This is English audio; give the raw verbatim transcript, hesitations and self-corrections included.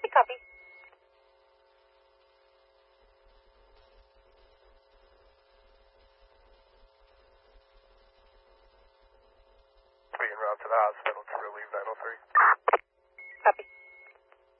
copy. Being route to the hospital to relieve nine oh three.